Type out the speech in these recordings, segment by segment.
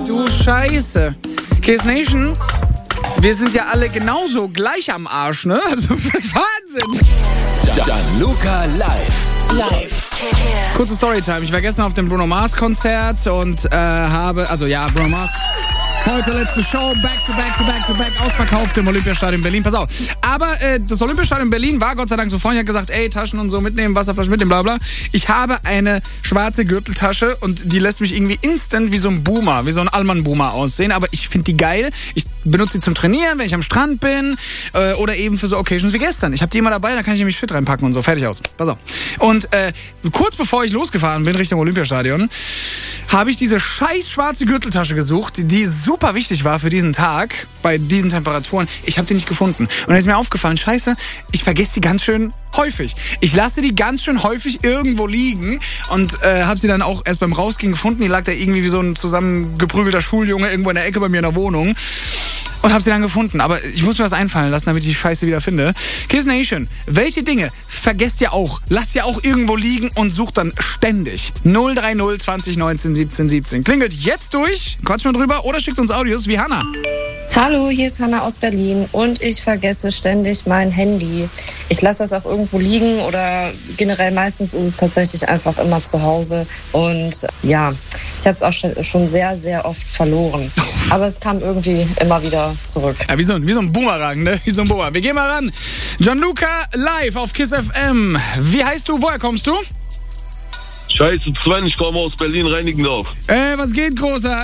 du Scheiße. Kiss Nation, wir sind ja alle genauso gleich am Arsch, ne? Also, Wahnsinn. Gianluca live. Kurze Storytime. Ich war gestern auf dem Bruno Mars Konzert und Bruno Mars. Heute letzte Show, back to back, ausverkauft im Olympiastadion Berlin. Pass auf. Aber das Olympiastadion Berlin war Gott sei Dank so voll. Ich habe gesagt, ey, Taschen und so mitnehmen, Wasserflaschen mitnehmen, bla bla. Ich habe eine schwarze Gürteltasche und die lässt mich irgendwie instant wie so ein Boomer, wie so ein Allmann-Boomer aussehen. Aber ich finde die geil. Ich benutze sie zum Trainieren, wenn ich am Strand bin oder eben für so Occasions wie gestern. Ich habe die immer dabei, da kann ich nämlich Shit reinpacken und so. Fertig aus. Pass auf. Und kurz bevor ich losgefahren bin Richtung Olympiastadion, habe ich diese scheiß schwarze Gürteltasche gesucht, die super wichtig war für diesen Tag, bei diesen Temperaturen. Ich habe die nicht gefunden. Und dann ist mir aufgefallen, scheiße, ich vergesse die ganz schön häufig. Ich lasse die ganz schön häufig irgendwo liegen und habe sie dann auch erst beim Rausgehen gefunden. Die lag da irgendwie wie so ein zusammengeprügelter Schuljunge irgendwo in der Ecke bei mir in der Wohnung. Und habe sie dann gefunden. Aber ich muss mir das einfallen lassen, damit ich die Scheiße wieder finde. Kiss Nation, welche Dinge vergesst ihr auch? Lasst ihr auch irgendwo liegen und sucht dann ständig. 030 20 19 17 17. Klingelt jetzt durch, quatschen wir drüber oder schickt uns Audios wie Hannah. Hallo, hier ist Hannah aus Berlin und ich vergesse ständig mein Handy. Ich lasse das auch irgendwo liegen oder generell meistens ist es tatsächlich einfach immer zu Hause. Und ja, ich habe es auch schon sehr, sehr oft verloren. Aber es kam irgendwie immer wieder zurück. Ja, wie so ein Boomerang, ne? Wie so ein Boomerang. Wir gehen mal ran. Gianluca live auf Kiss FM. Wie heißt du? Woher kommst du? Scheiße, Sven, ich komme aus Berlin-Reinickendorf. Was geht, Großer?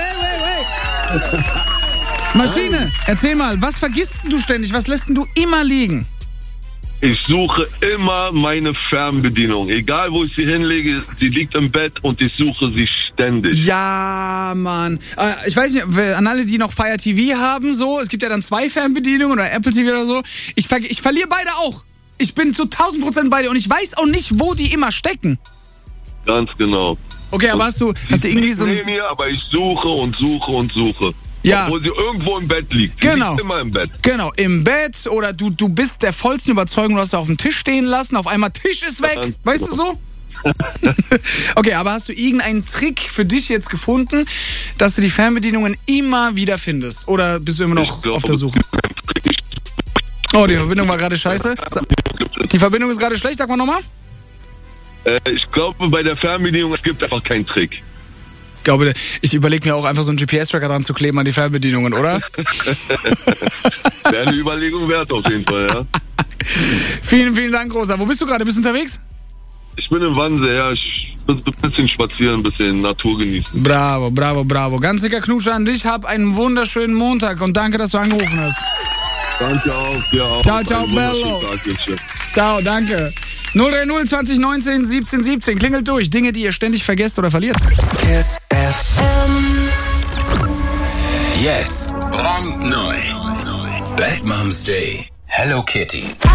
Maschine, erzähl mal, was vergisst du ständig? Was lässt du immer liegen? Ich suche immer meine Fernbedienung. Egal, wo ich sie hinlege, sie liegt im Bett und ich suche sie ständig. Ja, Mann. Ich weiß nicht, an alle, die noch Fire TV haben, so, es gibt ja dann 2 Fernbedienungen oder Apple TV oder so. Ich verliere beide auch. Ich bin zu 1000% beide und ich weiß auch nicht, wo die immer stecken. Ganz genau. Okay, aber hast du irgendwie so ein... mir, aber ich suche und suche und suche. Ja. Obwohl sie irgendwo im Bett liegt. Sie Genau. liegt immer im Bett. Genau, im Bett oder du bist der vollsten Überzeugung, du hast sie auf dem Tisch stehen lassen, auf einmal Tisch ist weg, Ganz weißt du so? Okay, aber hast du irgendeinen Trick für dich jetzt gefunden, dass du die Fernbedienungen immer wieder findest? Oder bist du immer noch auf der Suche? Oh, die Verbindung war gerade scheiße. Die Verbindung ist gerade schlecht, sag mal nochmal. Ich glaube, bei der Fernbedienung, es gibt einfach keinen Trick. Ich überlege mir auch einfach so einen GPS-Tracker dran zu kleben an die Fernbedienungen, oder? Wäre eine Überlegung wert auf jeden Fall, ja. Vielen, vielen Dank, Rosa. Wo bist du gerade? Bist du unterwegs? Ich bin im Wannsee, ja. Ich bin ein bisschen spazieren, ein bisschen Natur genießen. Bravo. Ganz dicker Knutscher an dich. Hab einen wunderschönen Montag und danke, dass du angerufen hast. Danke auch, dir auch. Ciao, Bello. Ciao, danke. 030 20 19 17 17. Klingelt durch. Dinge, die ihr ständig vergesst oder verliert. Kiss FM. Jetzt brandneu. Bad Moms Day. Hello Kitty.